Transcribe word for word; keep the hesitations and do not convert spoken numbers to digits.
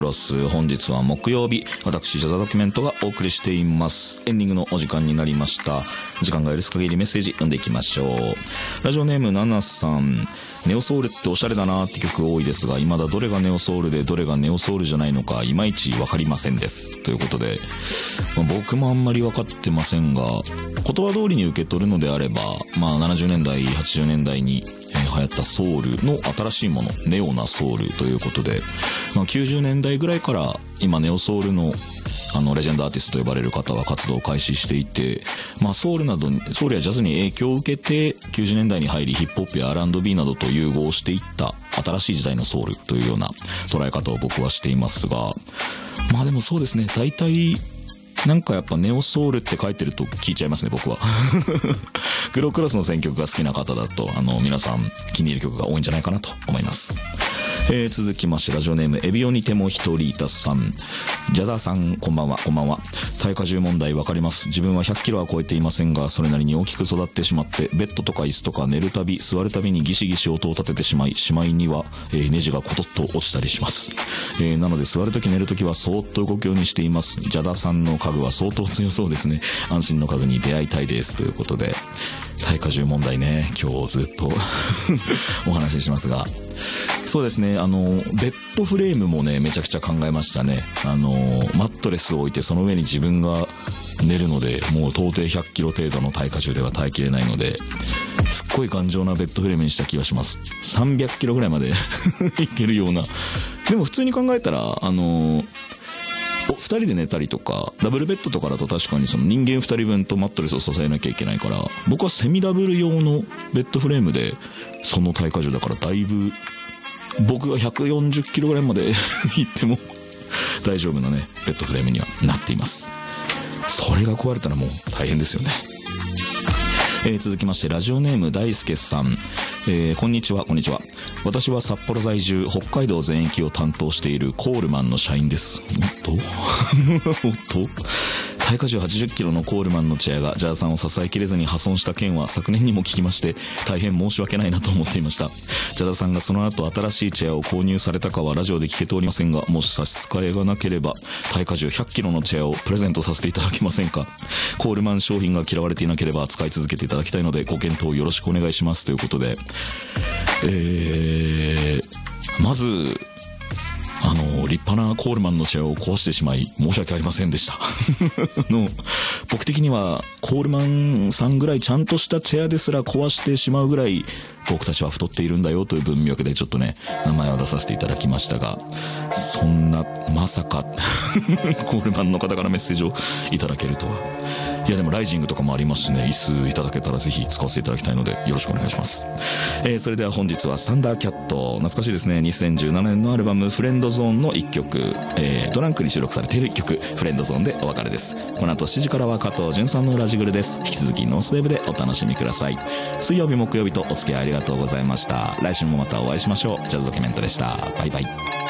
ロス、本日は木曜日、私ジャザドキュメントがお送りしています。エンディングのお時間になりました。時間が許す限りメッセージ読んでいきましょう。ラジオネームナナさん、ネオソウルっておしゃれだなって曲多いですが、未だどれがネオソウルでどれがネオソウルじゃないのかいまいちわかりませんです、ということで、まあ、僕もあんまり分かってませんが、言葉通りに受け取るのであれば、まあ、ななじゅうねんだいはちじゅうねんだいに流行ったソウルの新しいもの、ネオなソウルということで、まあ、きゅうじゅうねんだいぐらいから今ネオソウルのあのレジェンドアーティストと呼ばれる方は活動を開始していて、まあ、ソウルなどソウルやジャズに影響を受けてきゅうじゅうねんだいに入りヒップホップや アールアンドビー などと融合していった新しい時代のソウルというような捉え方を僕はしていますが、まあでもそうですね、大体なんかやっぱネオソウルって書いてると聞いちゃいますね、僕は。グロークロスの選曲が好きな方だと、あの皆さん気に入る曲が多いんじゃないかなと思います。えー、続きましてラジオネームエビオにても一人たさん、ジャザーさんこんばんは。こんばんは。耐荷重問題わかります。自分はひゃっキロは超えていませんが、それなりに大きく育ってしまって、ベッドとか椅子とか寝るたび座るたびにギシギシ音を立ててしまい、しまいには、えー、ネジがコトッと落ちたりします。えー、なので座るとき寝るときはそーっと動くようにしています。ジャダさんの家具は相当強そうですね。安心の家具に出会いたいです、ということで、耐荷重問題ね、今日ずっとお話ししますが、そうですね、あのベッドフレームもねめちゃくちゃ考えましたね。あのマットレスを置いてその上に自分が寝るので、もう到底ひゃっキロ程度の耐荷重では耐えきれないので、すっごい頑丈なベッドフレームにした気がします。さんびゃくキロぐらいまでいけるような。でも普通に考えたら、あのふたりで寝たりとかダブルベッドとかだと確かにその人間ふたりぶんとマットレスを支えなきゃいけないから、僕はセミダブル用のベッドフレームでその耐荷重だから、だいぶ僕がひゃくよんじゅっキロぐらいまで行っても大丈夫なねベッドフレームにはなっています。それが壊れたらもう大変ですよね。えー、続きましてラジオネーム大輔さん、えー、こんにちは。こんにちは。私は札幌在住、北海道全域を担当しているコールマンの社員です。おっとおっと耐荷重はちじゅっキロのコールマンのチェアがジャーさんを支えきれずに破損した件は昨年にも聞きまして、大変申し訳ないなと思っていました。ジャーさんがその後新しいチェアを購入されたかはラジオで聞けておりませんが、もし差し支えがなければ耐荷重ひゃっキロのチェアをプレゼントさせていただけませんか。コールマン商品が嫌われていなければ使い続けていただきたいのでご検討よろしくお願いします、ということで、えー、まずあの立派なコールマンのチェアを壊してしまい申し訳ありませんでしたの僕的にはコールマンさんぐらいちゃんとしたチェアですら壊してしまうぐらい僕たちは太っているんだよという文脈でちょっとね名前を出させていただきましたが、そんなまさかコールマンの方からメッセージをいただけるとは。いやでもライジングとかもありますしね、椅子いただけたらぜひ使わせていただきたいのでよろしくお願いします。えー、それでは本日はサンダーキャット、懐かしいですね、にせんじゅうななねんのアルバムフレンドゾーンのいっきょく、えー、トランクに収録されているいっきょくフレンドゾーンでお別れです。この後しちじからは加藤潤さんのラジグルです。引き続きノースウェーブでお楽しみください。水曜日木曜日とお付き合いありがとうございました。来週もまたお会いしましょう。ジャズドキュメントでした。バイバイ。